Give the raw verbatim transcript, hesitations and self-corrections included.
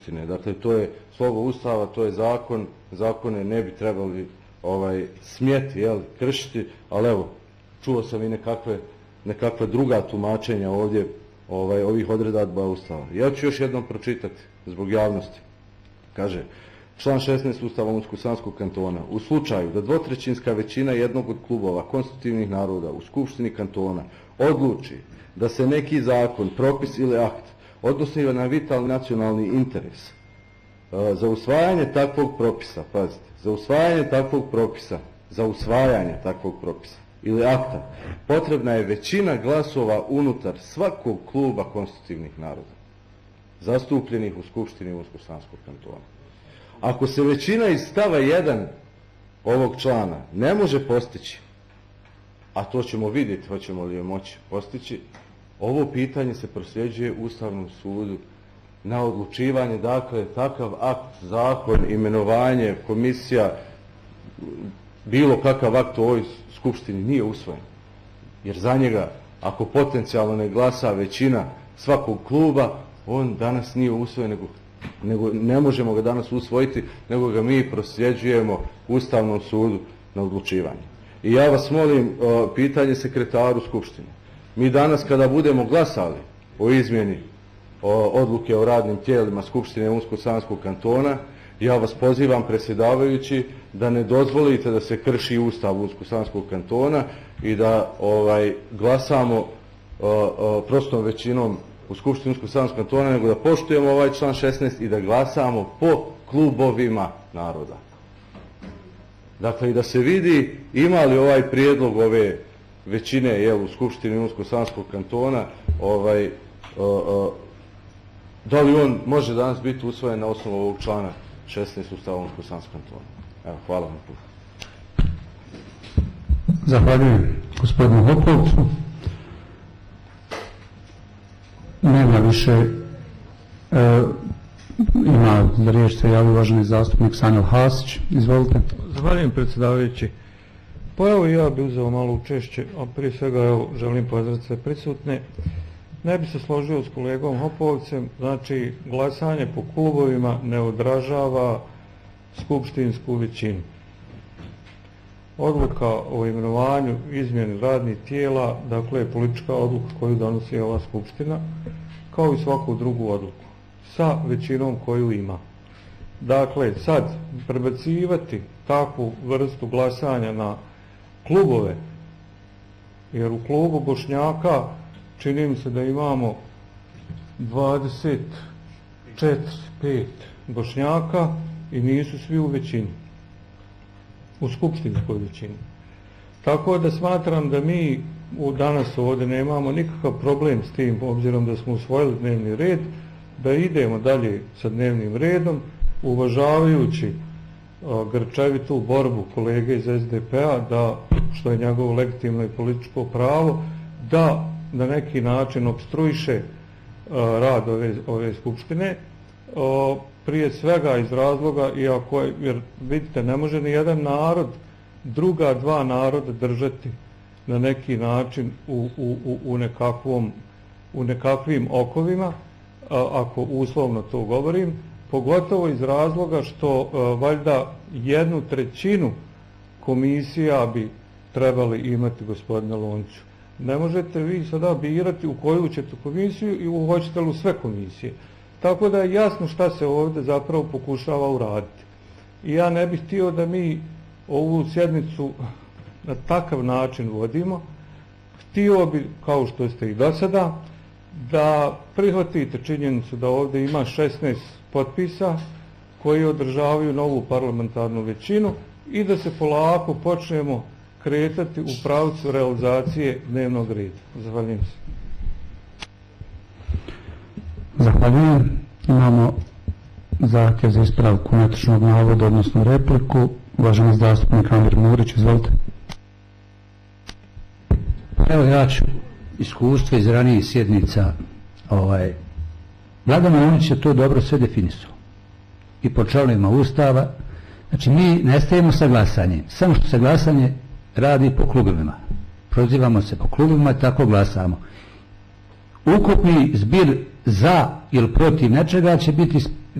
Dakle, to je slovo Ustava, to je zakon, zakone ne bi trebali ovaj, smjeti, jel, kršiti, ali evo, čuo sam i nekakve, nekakve druga tumačenja ovdje ovaj, ovih odredaba Ustava. Ja ću još jednom pročitati zbog javnosti. Kaže, član šesnaest Ustava Unsko-Sanskog kantona. U slučaju da dvotrećinska većina jednog od klubova konstitutivnih naroda u Skupštini kantona odluči da se neki zakon, propis ili akt odnosi na vitalni nacionalni interes, za usvajanje takvog propisa, pazite, za usvajanje takvog propisa, za usvajanje takvog propisa ili akta, potrebna je većina glasova unutar svakog kluba konstitutivnih naroda, zastupljenih u Skupštini Unsko-Sanskog kantona. Ako se većina iz stava jedan ovog člana ne može postići, a to ćemo vidjeti, hoćemo li je moći postići, ovo pitanje se prosljeđuje Ustavnom sudu na odlučivanje, dakle, takav akt, zakon, imenovanje, komisija, bilo kakav akt u ovoj skupštini nije usvojen. Jer za njega, ako potencijalno ne glasa većina svakog kluba, on danas nije usvojen, nego, nego ne možemo ga danas usvojiti, nego ga mi prosljeđujemo Ustavnom sudu na odlučivanje. I ja vas molim, pitanje sekretaru skupštine. Mi danas kada budemo glasali o izmjeni o, odluke o radnim tijelima Skupštine Unsko-Sanskog kantona, ja vas pozivam, predsjedavajući, da ne dozvolite da se krši Ustav Unsko-Sanskog kantona i da ovaj, glasamo o, o, prostom većinom u Skupštini Unsko-Sanskog kantona, nego da poštujemo ovaj član šesnaest i da glasamo po klubovima naroda. Dakle, i da se vidi ima li ovaj prijedlog ove većine jel, u Skupštini Unsko-Sanskog kantona, ovaj, o, o, da li on može danas biti usvojen na osnovu ovog člana šesnaest Ustava Unsko-Sanskog kantona. Evo, hvala vam. Zahvaljujem gospodinu Hopovcu. Nema više, e, ima za riječ se javi uvaženi zastupnik Sanjel Hasić. Izvolite. Zahvaljujem predsjedavajući. Pa evo ja bih uzeo malo učešće, a prije svega evo, želim pozdraviti sve prisutne. Ne bi se složio s kolegom Hopovcem, znači glasanje po klubovima ne odražava skupštinsku većinu. Odluka o imenovanju izmjeni radnih tijela, dakle politička odluka koju donosi ova skupština, kao i svaku drugu odluku, sa većinom koju ima. Dakle, sad prebacivati takvu vrstu glasanja na klubove, jer u klubu Bošnjaka čini mi se da imamo dvadeset četiri pet Bošnjaka i nisu svi u većini, u skupštinskoj većini. Tako da smatram da mi u danas ovdje nemamo nikakav problem s tim, obzirom da smo usvojili dnevni red, da idemo dalje sa dnevnim redom, uvažavajući grčevitu borbu kolege iz es de pe a, da, što je njegovo legitimno i političko pravo, da na neki način obstruiše uh, rad ove, ove skupštine, uh, prije svega iz razloga, iako je, jer vidite, ne može ni jedan narod druga dva naroda držati na neki način u, u, u, u, nekakvom, u nekakvim okovima, uh, ako uslovno to govorim, pogotovo iz razloga što uh, valjda jednu trećinu komisija bi trebali imati, gospodine Lonču. Ne možete vi sada birati u koju ćete komisiju i hoćete li u sve komisije. Tako da je jasno šta se ovdje zapravo pokušava uraditi. I ja ne bih htio da mi ovu sjednicu na takav način vodimo. Htio bi, kao što ste i do sada, da prihvatite činjenicu da ovdje ima šesnaest potpisa koji održavaju novu parlamentarnu većinu i da se polako počnemo kretati u pravcu realizacije dnevnog reda. Zahvaljujem se. Zahvaljujem. Imamo zahtjev za ispravku netočnog navoda, odnosno repliku. Uvaženi zastupnik Amir Murić, izvolite. Evo ja ću iskustvo iz ranijih sjednica. Ovaj, Vlada Milanović je to dobro sve definisao. I po članovima Ustava. Znači mi ne stajemo sa glasanjem. Samo što se glasanje radi po klubovima. Prozivamo se po klubovima i tako glasamo. Ukupni zbir za ili protiv nečega će biti